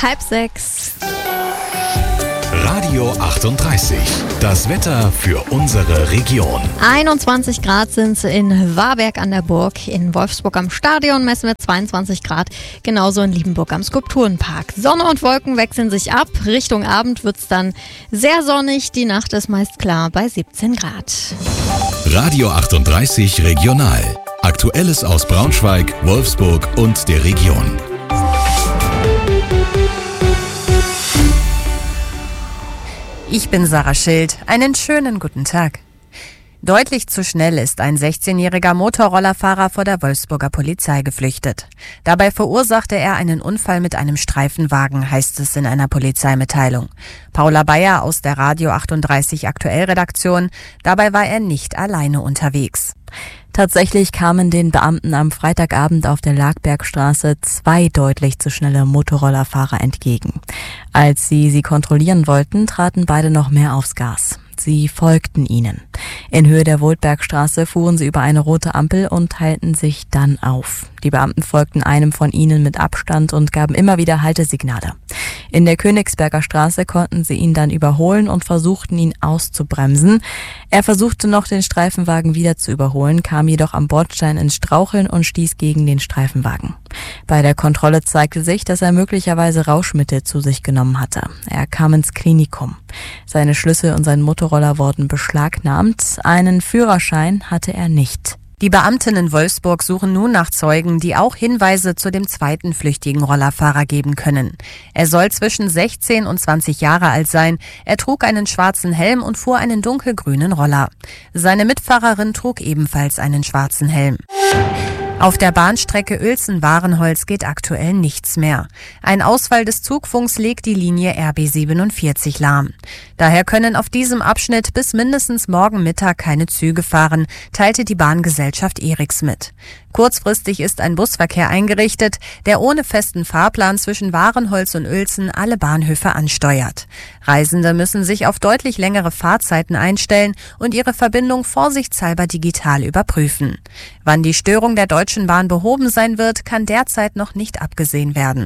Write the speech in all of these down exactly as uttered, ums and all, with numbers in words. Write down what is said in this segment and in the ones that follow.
halb sechs. Radio achtunddreißig, das Wetter für unsere Region. einundzwanzig Grad sind es in Warberg an der Burg. In Wolfsburg am Stadion messen wir zweiundzwanzig Grad. Genauso in Liebenburg am Skulpturenpark. Sonne und Wolken wechseln sich ab. Richtung Abend wird es dann sehr sonnig. Die Nacht ist meist klar bei siebzehn Grad. Radio achtunddreißig Regional. Aktuelles aus Braunschweig, Wolfsburg und der Region. Ich bin Sarah Schild. Einen schönen guten Tag. Deutlich zu schnell ist ein sechzehnjähriger Motorrollerfahrer vor der Wolfsburger Polizei geflüchtet. Dabei verursachte er einen Unfall mit einem Streifenwagen, heißt es in einer Polizeimitteilung. Paula Bayer aus der Radio achtunddreißig Aktuell-Redaktion. Dabei war er nicht alleine unterwegs. Tatsächlich kamen den Beamten am Freitagabend auf der Lagbergstraße zwei deutlich zu schnelle Motorrollerfahrer entgegen. Als sie sie kontrollieren wollten, traten beide noch mehr aufs Gas. Sie folgten ihnen. In Höhe der Wohlbergstraße fuhren sie über eine rote Ampel und teilten sich dann auf. Die Beamten folgten einem von ihnen mit Abstand und gaben immer wieder Haltesignale. In der Königsberger Straße konnten sie ihn dann überholen und versuchten, ihn auszubremsen. Er versuchte noch, den Streifenwagen wieder zu überholen, kam jedoch am Bordstein ins Straucheln und stieß gegen den Streifenwagen. Bei der Kontrolle zeigte sich, dass er möglicherweise Rauschmittel zu sich genommen hatte. Er kam ins Klinikum. Seine Schlüssel und sein Motorroller wurden beschlagnahmt. Einen Führerschein hatte er nicht. Die Beamten in Wolfsburg suchen nun nach Zeugen, die auch Hinweise zu dem zweiten flüchtigen Rollerfahrer geben können. Er soll zwischen sechzehn und zwanzig Jahre alt sein. Er trug einen schwarzen Helm und fuhr einen dunkelgrünen Roller. Seine Mitfahrerin trug ebenfalls einen schwarzen Helm. Auf der Bahnstrecke Uelzen-Warenholz geht aktuell nichts mehr. Ein Ausfall des Zugfunks legt die Linie R B siebenundvierzig lahm. Daher können auf diesem Abschnitt bis mindestens morgen Mittag keine Züge fahren, teilte die Bahngesellschaft Eriks mit. Kurzfristig ist ein Busverkehr eingerichtet, der ohne festen Fahrplan zwischen Warenholz und Uelzen alle Bahnhöfe ansteuert. Reisende müssen sich auf deutlich längere Fahrzeiten einstellen und ihre Verbindung vorsichtshalber digital überprüfen. Wann die Störung der Deutschen Bahn behoben sein wird, kann derzeit noch nicht abgesehen werden.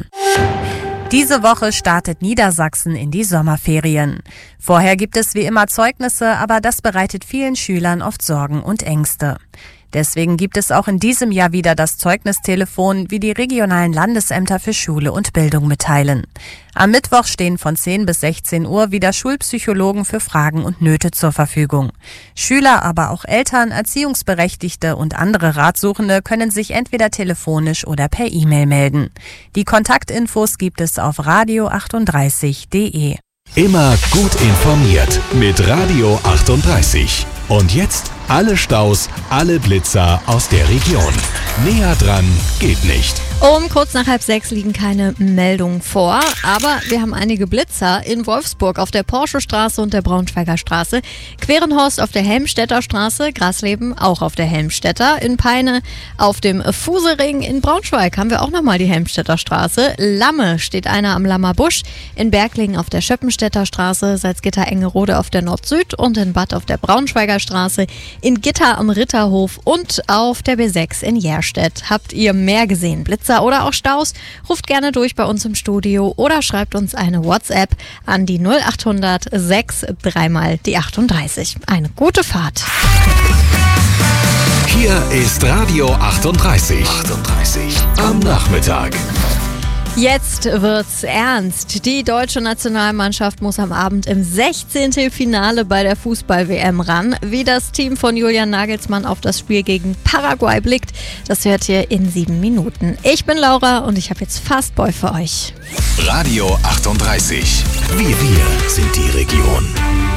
Diese Woche startet Niedersachsen in die Sommerferien. Vorher gibt es wie immer Zeugnisse, aber das bereitet vielen Schülern oft Sorgen und Ängste. Deswegen gibt es auch in diesem Jahr wieder das Zeugnistelefon, wie die regionalen Landesämter für Schule und Bildung mitteilen. Am Mittwoch stehen von zehn bis sechzehn Uhr wieder Schulpsychologen für Fragen und Nöte zur Verfügung. Schüler, aber auch Eltern, Erziehungsberechtigte und andere Ratsuchende können sich entweder telefonisch oder per E-Mail melden. Die Kontaktinfos gibt es auf radio achtunddreißig punkt de. Immer gut informiert mit Radio achtunddreißig. Und jetzt alle Staus, alle Blitzer aus der Region. Näher dran geht nicht. Um kurz nach halb sechs liegen keine Meldungen vor, aber wir haben einige Blitzer in Wolfsburg auf der Porsche-Straße und der Braunschweiger Straße, Querenhorst auf der Helmstedter Straße, Grasleben auch auf der Helmstedter, in Peine auf dem Fusering, in Braunschweig haben wir auch nochmal die Helmstedter Straße, Lamme steht einer am Lammer Busch, in Berglingen auf der Schöppenstädter Straße, Salzgitter-Engerode auf der Nord-Süd und in Bad auf der Braunschweiger Straße, in Gitter am Ritterhof und auf der B sechs in Järstedt. Habt ihr mehr gesehen? Blitzer oder auch Staus? Ruft gerne durch bei uns im Studio oder schreibt uns eine WhatsApp an die null achthundert sechs dreimal die achtunddreißig. Eine gute Fahrt. Hier ist Radio achtunddreißig. achtunddreißig am Nachmittag. Jetzt wird's ernst. Die deutsche Nationalmannschaft muss am Abend im sechzehnten Finale bei der Fußball-W M ran. Wie das Team von Julian Nagelsmann auf das Spiel gegen Paraguay blickt, das hört ihr in sieben Minuten. Ich bin Laura und ich habe jetzt Fastboy für euch. Radio achtunddreißig. Wir, wir sind die Region.